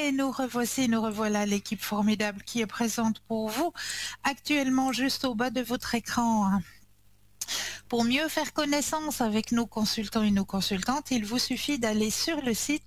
Et nous revoici, nous revoilà l'équipe formidable qui est présente pour vous actuellement juste au bas de votre écran. Pour mieux faire connaissance avec nos consultants et nos consultantes, il vous suffit d'aller sur le site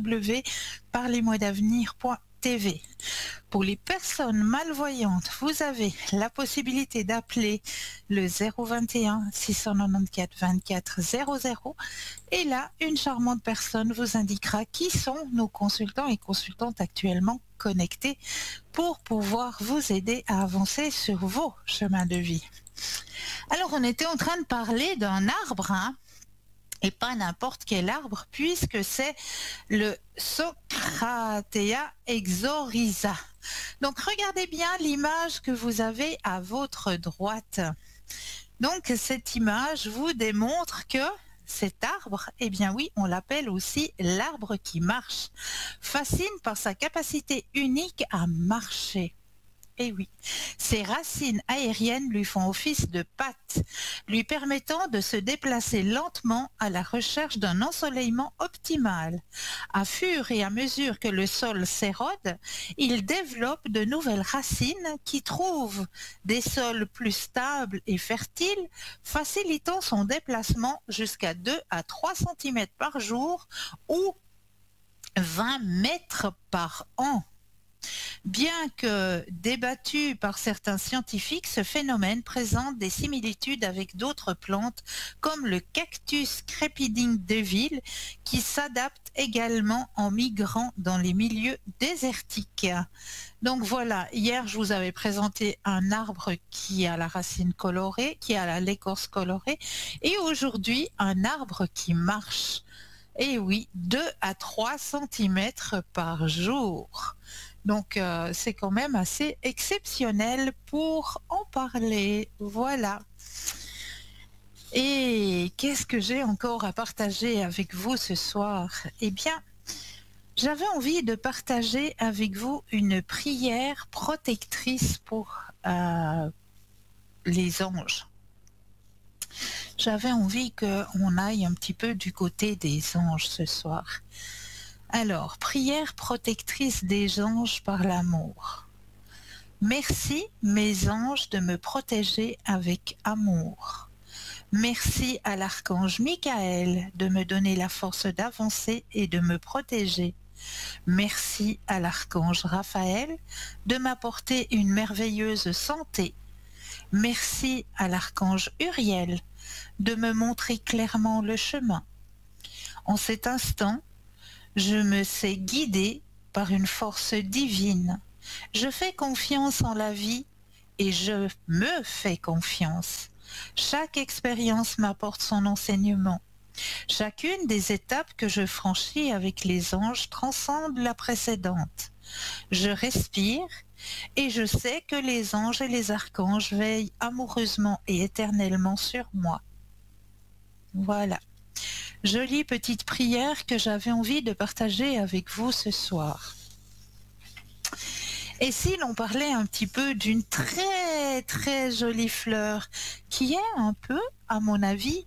www.parlez-moi-d'avenir.tv. Pour les personnes malvoyantes, vous avez la possibilité d'appeler le 021 694 24 00 et là, une charmante personne vous indiquera qui sont nos consultants et consultantes actuellement connectés pour pouvoir vous aider à avancer sur vos chemins de vie. Alors, on était en train de parler d'un arbre, et pas n'importe quel arbre, puisque c'est le Socratea exorhiza. Donc, regardez bien l'image que vous avez à votre droite. Donc, cette image vous démontre que cet arbre, eh bien oui, on l'appelle aussi l'arbre qui marche. Fascine par sa capacité unique à marcher. Eh oui, ses racines aériennes lui font office de pattes, lui permettant de se déplacer lentement à la recherche d'un ensoleillement optimal. À fur et à mesure que le sol s'érode, il développe de nouvelles racines qui trouvent des sols plus stables et fertiles, facilitant son déplacement jusqu'à 2 à 3 cm par jour ou 20 mètres par an. Bien que débattu par certains scientifiques, ce phénomène présente des similitudes avec d'autres plantes comme le cactus crépiding de ville qui s'adapte également en migrant dans les milieux désertiques. Donc voilà, hier je vous avais présenté un arbre qui a la racine colorée, qui a l'écorce colorée, et aujourd'hui un arbre qui marche. Et oui, 2 à 3 cm par jour. Donc c'est quand même assez exceptionnel pour en parler. Voilà. Et qu'est-ce que j'ai encore à partager avec vous ce soir? Eh bien, j'avais envie de partager avec vous une prière protectrice pour les anges. J'avais envie qu'on aille un petit peu du côté des anges ce soir. Alors, prière protectrice des anges par l'amour. Merci, mes anges, de me protéger avec amour. Merci à l'archange Michael de me donner la force d'avancer et de me protéger. Merci à l'archange Raphaël de m'apporter une merveilleuse santé. Merci à l'archange Uriel de me montrer clairement le chemin. En cet instant, je me sais guidée par une force divine. Je fais confiance en la vie et je me fais confiance. Chaque expérience m'apporte son enseignement. Chacune des étapes que je franchis avec les anges transcende la précédente. Je respire et je sais que les anges et les archanges veillent amoureusement et éternellement sur moi. Voilà. Jolie petite prière que j'avais envie de partager avec vous ce soir. Et si l'on parlait un petit peu d'une très très jolie fleur qui est un peu, à mon avis,